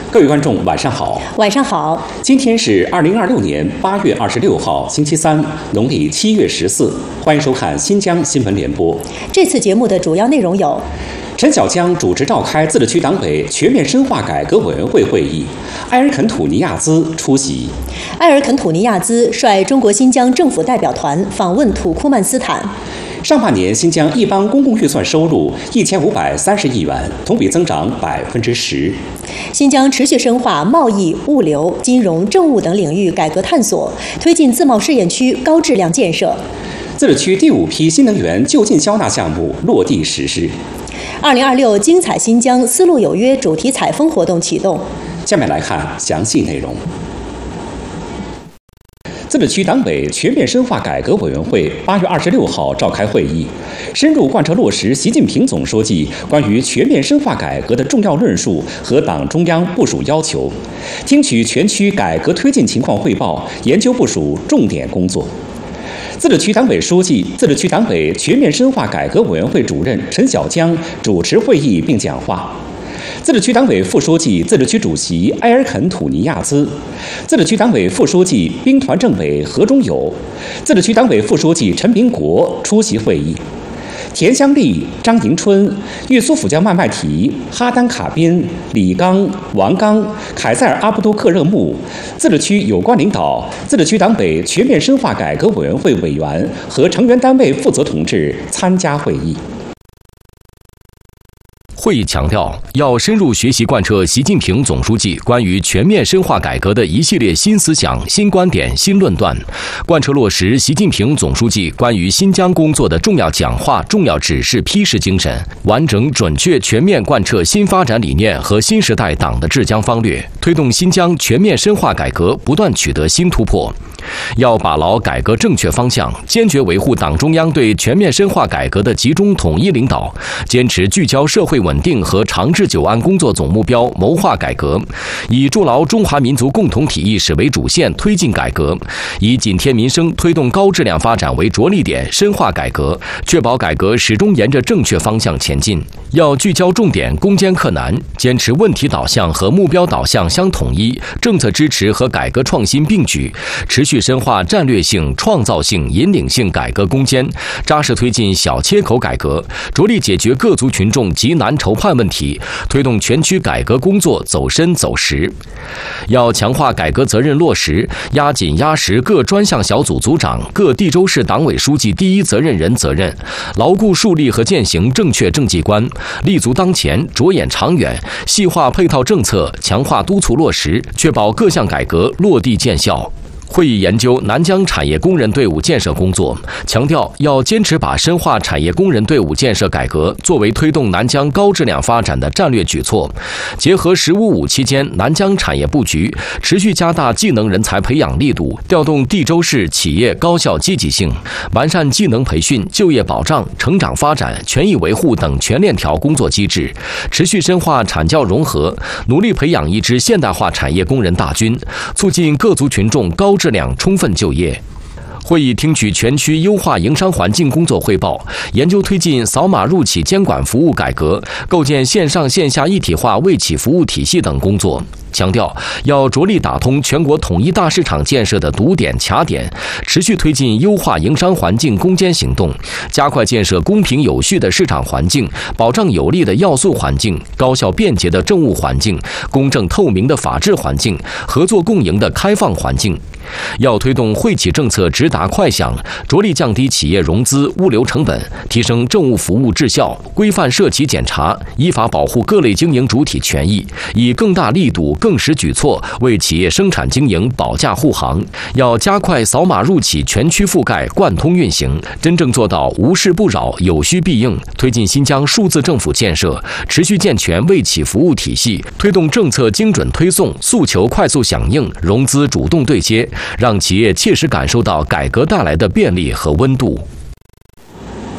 各位观众，晚上好。 晚上好。 今天是2026年8月26号，星期三，农历7月14。欢迎收看新疆新闻联播。 这次节目的主要内容有： 陈小江主持召开自治区党委全面深化改革委员会会议，埃尔肯土尼亚兹出席。 埃尔肯土尼亚兹率中国新疆政府代表团访问土库曼斯坦。 上半年新疆一般公共预算收入1530亿元，同比增长10%。 新疆持续深化贸易、物流、金融、政务等领域改革探索，推进自贸试验区高质量建设。 自治区第5批新能源就近销纳项目落地实施。 2026精彩新疆丝路有约主题采风活动启动。 下面来看详细内容。自治区党委全面深化改革委员会8月26号召开会议，深入贯彻落实习近平总书记关于全面深化改革的重要论述和党中央部署要求，听取全区改革推进情况汇报，研究部署重点工作。自治区党委书记、自治区党委全面深化改革委员会主任陈小江主持会议并讲话。自治区党委副书记、自治区主席埃尔肯土尼亚兹，自治区党委副书记、兵团政委何忠友，自治区党委副书记陈明国出席会议。田香丽、张迎春、玉苏府江麦麦提、哈丹卡宾、李刚、王刚、凯塞尔阿布杜克热木，自治区有关领导、自治区党委全面深化改革委员会委员和成员单位负责同志参加会议。 会议强调，要深入学习贯彻习近平总书记关于全面深化改革的一系列新思想、新观点、新论断，贯彻落实习近平总书记关于新疆工作的重要讲话、重要指示批示精神，完整、准确、全面贯彻新发展理念和新时代党的治疆方略，推动新疆全面深化改革不断取得新突破。要把牢改革正确方向，坚决维护党中央对全面深化改革的集中统一领导，坚持聚焦社会稳定和长治久安工作总目标，谋划改革，以筑牢中华民族共同体意识为主线推进改革，以紧贴民生推动高质量发展为着力点深化改革，确保改革始终沿着正确方向前进。要聚焦重点，攻坚克难，坚持问题导向和目标导向相统一，政策支持和改革创新并举，持续深化战略性、创造性、引领性改革攻坚，扎实推进小切口改革，着力解决各族群众急难愁盼问题，推动全区改革工作走深走实。要强化改革责任落实，压紧压实各专项小组组长、各地州市党委书记第一责任人责任，牢固树立和践行正确政绩观，立足当前，着眼长远，细化配套政策，强化督促落实，确保各项改革落地见效。会议研究南疆产业工人队伍建设工作，强调要坚持把深化产业工人队伍建设改革作为推动南疆高质量发展的战略举措，结合“15+5”期间南疆产业布局，持续加大技能人才培养力度，调动地州市企业高效积极性，完善技能培训、就业保障、成长发展、权益维护等全链条工作机制，持续深化产教融合，努力培养一支现代化产业工人大军，促进各族群众高质量充分就业。会议听取全区优化营商环境工作汇报，研究推进扫码入企监管服务改革，构建线上线下一体化卫企服务体系等工作。强调要着力打通全国统一大市场建设的堵点卡点，持续推进优化营商环境攻坚行动，加快建设公平有序的市场环境，保障有利的要素环境，高效便捷的政务环境，公正透明的法治环境，合作共赢的开放环境。要推动惠企政策直达快响，着力降低企业融资、物流成本，提升政务服务质效，规范涉企检查，依法保护各类经营主体权益，以更大力度、更实举措为企业生产经营保驾护航。要加快扫码入企全区覆盖、贯通运行，真正做到无事不扰、有需必应，推进新疆数字政府建设，持续健全卫企服务体系，推动政策精准推送、诉求快速响应、融资主动对接，让企业切实感受到改革带来的便利和温度。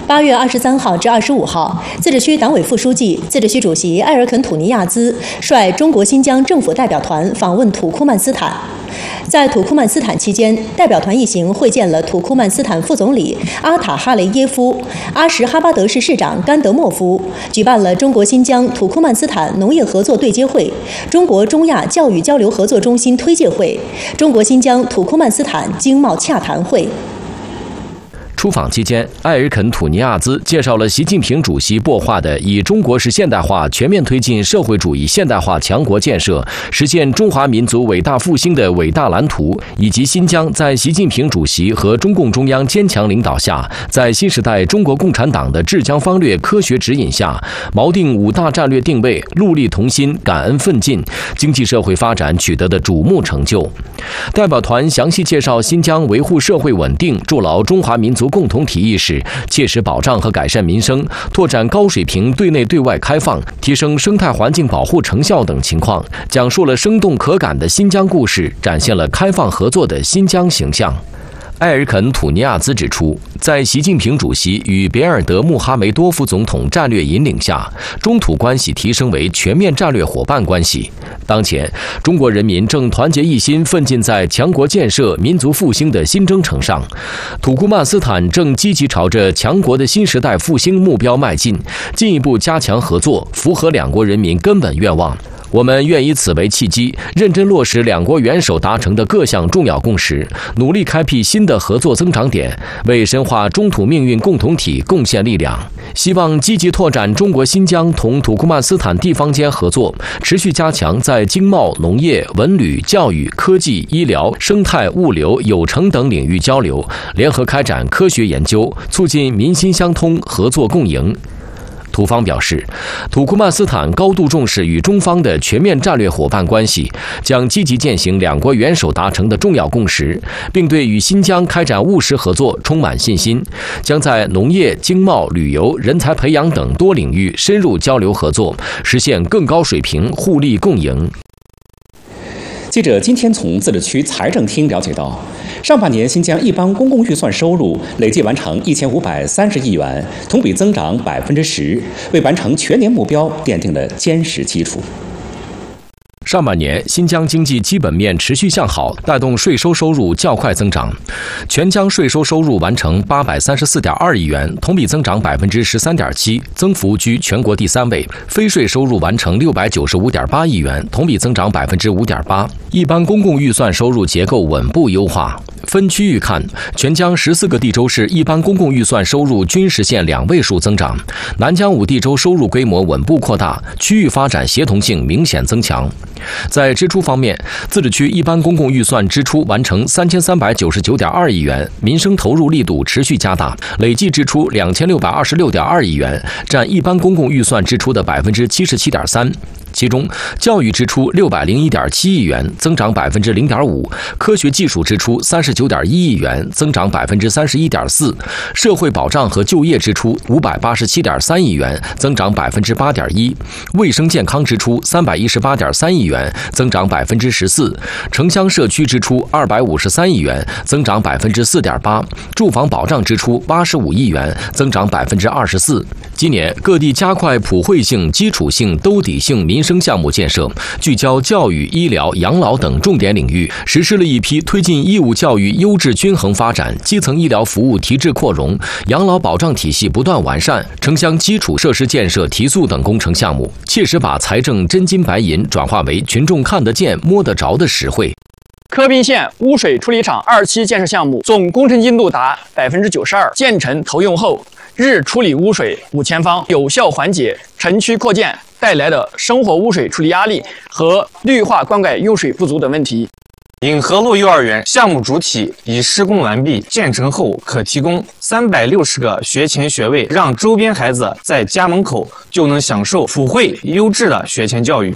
8月23号至25号，自治区党委副书记、自治区主席埃尔肯土尼亚兹率中国新疆政府代表团访问土库曼斯坦。在土库曼斯坦期间，代表团一行会见了土库曼斯坦副总理阿塔哈雷耶夫、阿什哈巴德市市长甘德莫夫，举办了中国新疆土库曼斯坦农业合作对接会、中国中亚教育交流合作中心推介会、中国新疆土库曼斯坦经贸洽谈会。 出访期间，埃尔肯土尼亚兹介绍了习近平主席擘画的以中国式现代化全面推进社会主义现代化强国建设、实现中华民族伟大复兴的伟大蓝图，以及新疆在习近平主席和中共中央坚强领导下，在新时代中国共产党的治疆方略科学指引下，锚定5大战略定位，戮力同心，感恩奋进，经济社会发展取得的瞩目成就。代表团详细介绍新疆维护社会稳定、筑牢中华民族共同体意识、切实保障和改善民生、拓展高水平对内对外开放、提升生态环境保护成效等情况，讲述了生动可感的新疆故事，展现了开放合作的新疆形象。埃尔肯土尼亚兹指出，在习近平主席与别尔德穆哈梅多夫总统战略引领下，中土关系提升为全面战略伙伴关系。当前，中国人民正团结一心，奋进在强国建设、民族复兴的新征程上。土库曼斯坦正积极朝着强国的新时代复兴目标迈进，进一步加强合作，符合两国人民根本愿望。我们愿以此为契机，认真落实两国元首达成的各项重要共识，努力开辟新的合作增长点，为深化中土命运共同体贡献力量。希望积极拓展中国新疆同土库曼斯坦地方间合作，持续加强在经贸、农业、文旅、教育、科技、医疗、生态、物流、有成等领域交流，联合开展科学研究，促进民心相通、合作共赢。土方表示，土库曼斯坦高度重视与中方的全面战略伙伴关系，将积极践行两国元首达成的重要共识，并对与新疆开展务实合作充满信心，将在农业、经贸、旅游、人才培养等多领域深入交流合作，实现更高水平互利共赢。 记者今天从自治区财政厅了解到，上半年新疆一般公共预算收入累计完成1530亿元，同比增长10%，为完成全年目标奠定了坚实基础。 上半年，新疆经济基本面持续向好，带动税收收入较快增长。全疆税收收入完成834.2亿元，同比增长13.7%，增幅居全国第3位。非税收入完成695.8亿元，同比增长5.8%。一般公共预算收入结构稳步优化。分区域看，全疆14个地州市一般公共预算收入均实现2位数增长，南疆5地州收入规模稳步扩大，区域发展协同性明显增强。在支出方面，自治区一般公共预算支出完成3399.2亿元，民生投入力度持续加大，累计支出2626.2亿元，占一般公共预算支出的77.3%。其中，教育支出601.7亿元，增长0.5%；科学技术支出39.1亿元，增长31.4%；社会保障和就业支出587.3亿元，增长8.1%；卫生健康支出318.3亿元，增长14%；城乡社区支出253亿元，增长4.8%；住房保障支出85亿元，增长24%。今年各地加快普惠性、基础性、兜底性民生项目建设，聚焦教育、医疗、养老等重点领域，实施了一批推进义务教育优质均衡发展、基层医疗服务提质扩容、养老保障体系不断完善、城乡基础设施建设提速等工程项目，切实把财政真金白银转化为群众看得见、摸得着的实惠。 科宾县污水处理厂2期建设项目总工程进度达92%，建成投用后，日处理污水5000方，有效缓解城区扩建带来的生活污水处理压力和绿化灌溉用水不足等问题。 引河路幼儿园项目主体已施工完毕，建成后可提供360个学前学位，让周边孩子在家门口就能享受普惠优质的学前教育。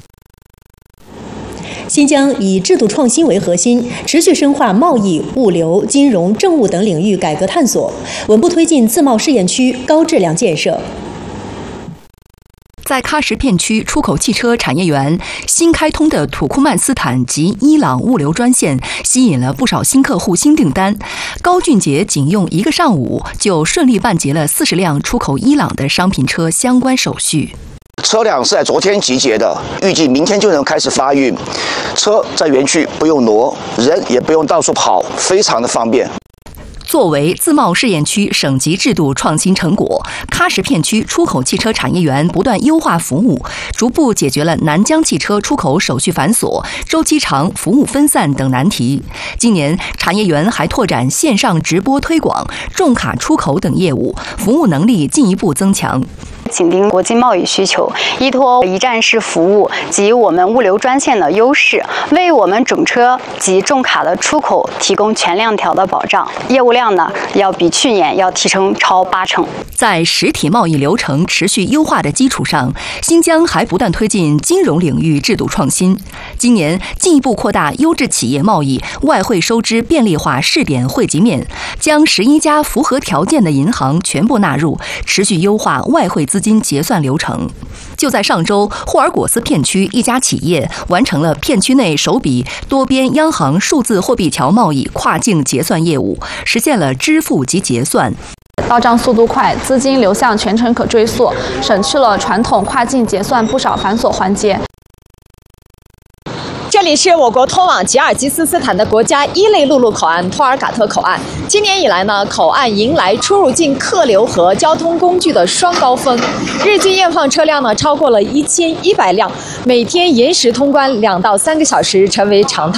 新疆以制度创新为核心，持续深化贸易、物流、金融、政务等领域改革探索，稳步推进自贸试验区高质量建设。 在在喀什片区出口汽车产业园新开通的土库曼斯坦及伊朗物流专线，吸引了不少新客户新订单。高俊杰仅用1个上午就顺利办结了40辆出口伊朗的商品车相关手续。 车辆是在昨天集结的，预计明天就能开始发运。车在园区不用挪，人也不用到处跑，非常的方便。 作为自贸试验区省级制度创新成果，喀什片区出口汽车产业园不断优化服务，逐步解决了南疆汽车出口手续繁琐、周期长、服务分散等难题。今年，产业园还拓展线上直播推广、重卡出口等业务，服务能力进一步增强。 紧盯国际贸易需求，依托一站式服务及我们物流专线的优势，为我们整车及重卡的出口提供全链条的保障。业务量呢，要比去年要提升超80%。 在实体贸易流程持续优化的基础上，新疆还不断推进金融领域制度创新。今年进一步扩大优质企业贸易外汇收支便利化试点汇集面，将11家符合条件的银行全部纳入，持续优化外汇资金结算流程。就在上周，霍尔果斯片区一家企业完成了片区内首笔多边央行数字货币桥贸易跨境结算业务，实现了支付及结算。 到账速度快，资金流向全程可追溯，省去了传统跨境结算不少繁琐环节。 这里是我国通往吉尔吉斯斯坦的国家1类陆路口岸托尔嘎特口岸。今年以来呢，口岸迎来出入境客流和交通工具的双高峰，日均验放车辆呢超过了1100辆，每天延时通关2到3个小时成为常态。